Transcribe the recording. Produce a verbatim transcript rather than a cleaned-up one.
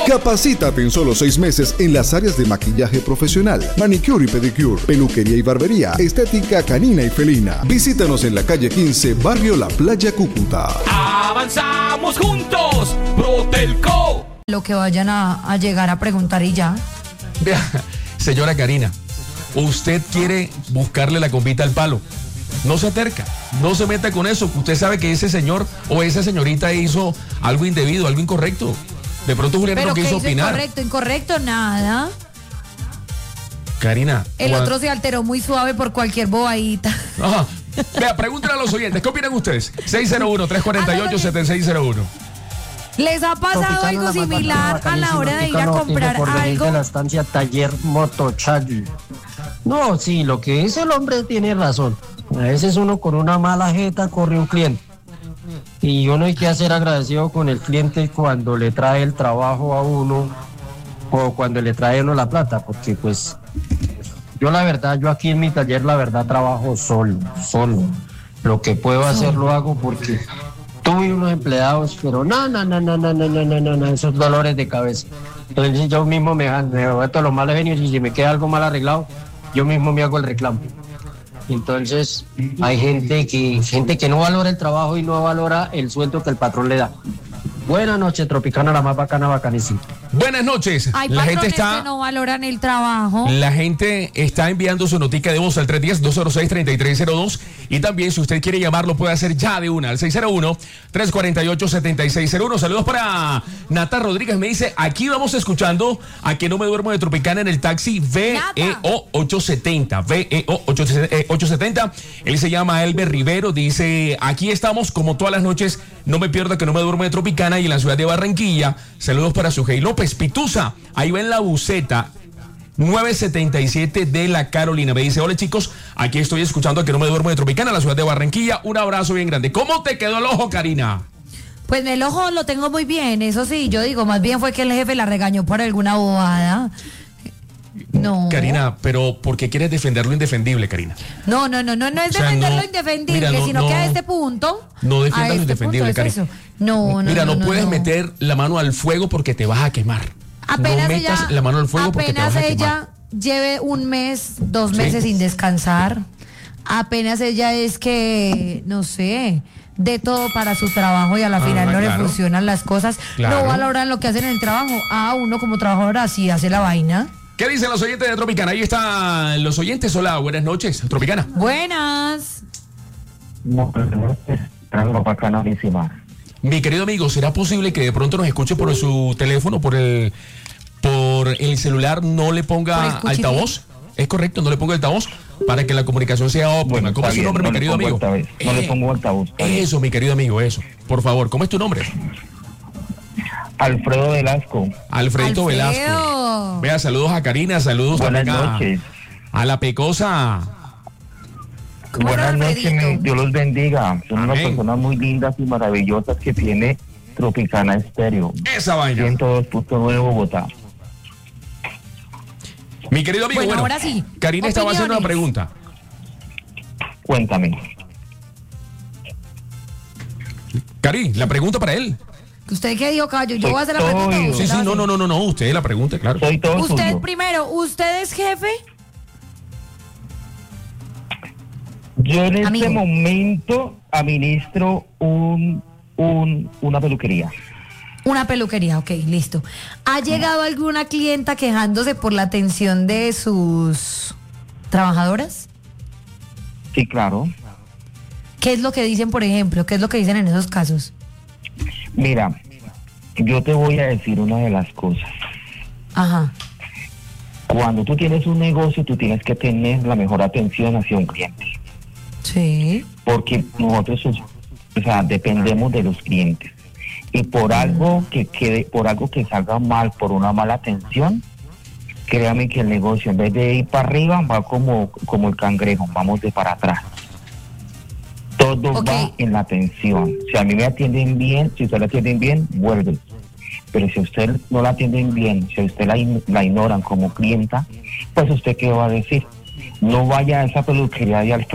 Capacítate en solo seis meses en las áreas de maquillaje profesional, manicure y pedicure, peluquería y barbería, estética canina y felina. Visítanos en la calle quince, barrio La Playa, Cúcuta. ¡Avanzamos juntos! ¡Protelco! Lo que vayan a, a llegar a preguntar y ya. Vea, señora Karina, usted quiere buscarle la compita al palo. No se acerca, no se meta con eso. Usted sabe que ese señor o esa señorita hizo algo indebido, algo incorrecto. De pronto Julián no quiso opinar. Incorrecto, incorrecto, nada. Karina. El cuando... otro se alteró muy suave por cualquier bobadita. Ajá. Vea, pregúntale a los oyentes, ¿qué opinan ustedes? seis cero uno, tres cuatro ocho, siete seis cero uno. ¿Les ha pasado algo similar a la hora de ir a comprar algo? De la estancia Taller Motochayi. No, sí, lo que dice el hombre tiene razón. A veces uno con una mala jeta corre un cliente. Y uno hay que ser agradecido con el cliente cuando le trae el trabajo a uno o cuando le trae uno la plata, porque pues yo la verdad, yo aquí en mi taller la verdad trabajo solo, solo. Lo que puedo hacer lo hago porque tuve unos empleados, pero no, no, no, no, no, no, no, no, no, no, esos dolores de cabeza. Entonces yo mismo me, me meto los malos genios y si me queda algo mal arreglado, yo mismo me hago el reclamo. Entonces hay gente que gente que no valora el trabajo y no valora el sueldo que el patrón le da. Buenas noches, Tropicana, la más bacana, bacanísima. Buenas noches. Hay la gente está que no valoran el trabajo. La gente está enviando su notica de voz al tres uno cero, dos cero seis, tres tres cero dos y también si usted quiere llamarlo puede hacer ya de una al seis cero uno, tres cuatro ocho, siete seis cero uno. Saludos para Nata Rodríguez, me dice, aquí vamos escuchando a que no me duermo de Tropicana en el taxi V E O ochocientos setenta, V E O ochocientos setenta. Él se llama Elber Rivero, dice, aquí estamos como todas las noches, no me pierda que no me duermo de Tropicana y en la ciudad de Barranquilla. Saludos para Sujei López. Pitusa, ahí va en la buceta nueve setenta y siete de la Carolina. Me dice, hola chicos, aquí estoy escuchando a que no me duermo de Tropicana, la ciudad de Barranquilla. Un abrazo bien grande. ¿Cómo te quedó el ojo, Karina? Pues el ojo lo tengo muy bien, eso sí, yo digo, más bien fue que el jefe la regañó por alguna bobada. No. Karina, pero ¿por qué quieres defender lo indefendible, Karina? No, no, no, no, no es o sea, defender no, lo indefendible, mira, no, sino no, que a este punto. No defiendas lo este indefendible, Karina. No, no, mira, no, no, no puedes no. meter la mano al fuego porque te vas a quemar. Apenas no metas ella, la mano al fuego porque te vas a quemar. Apenas ella lleve un mes, dos ¿Sí? meses sin descansar. Apenas ella es que, no sé, de todo para su trabajo y a la ah, final no claro. le funcionan las cosas. Claro. No valoran lo que hacen en el trabajo. Ah, uno como trabajador así hace la vaina. ¿Qué dicen los oyentes de Tropicana? Ahí están los oyentes. Hola, buenas noches, Tropicana. Buenas. Bacanísima. Mi querido amigo, ¿será posible que de pronto nos escuche por su teléfono, por el por el celular, no le ponga altavoz? ¿Es correcto? ¿No le ponga altavoz? Para que la comunicación sea óptima. Bueno, ¿Cómo es su nombre, no mi querido amigo? No eh, le pongo altavoz. Eso, mi querido amigo, eso. Por favor, ¿cómo es tu nombre? Alfredo Velasco. Alfredito Alfredo. Velasco. Vea, saludos a Karina, saludos Buenas también a, noches. a la Pecosa. Buenas noches, Dios los bendiga. Son Amén. unas personas muy lindas y maravillosas que tiene Tropicana Estéreo. Esa vaina. ciento dos punto nueve Bogotá. Mi querido amigo, Bueno, bueno, ahora sí. Karina estaba haciendo una Opiniones. pregunta. Cuéntame. Cari, la pregunta para él. ¿Usted qué dijo, caballo? Yo Soy voy a hacer la todo pregunta. oído. Sí, sí, no, no, no, no, no, usted la pregunta, claro. Soy todo Usted suyo. primero, ¿usted es jefe? Yo en Amigo. este momento administro un, un, una peluquería. Una peluquería, ok, listo. ¿Ha llegado alguna clienta quejándose por la atención de sus trabajadoras? Sí, claro. ¿Qué es lo que dicen, por ejemplo? ¿Qué es lo que dicen en esos casos? Mira, yo te voy a decir una de las cosas. Ajá. Cuando tú tienes un negocio, tú tienes que tener la mejor atención hacia un cliente. Sí. Porque nosotros, o sea, dependemos de los clientes. Y por algo que quede, por algo que salga mal, por una mala atención, créame que el negocio en vez de ir para arriba va como, como el cangrejo, vamos de para atrás. Todo Ok. va en la atención. Si a mí me atienden bien, si usted la atienden bien, vuelve. Pero si a usted no la atienden bien, si a usted la, la ignoran como clienta, pues usted qué va a decir. No vaya a esa peluquería de Alfredo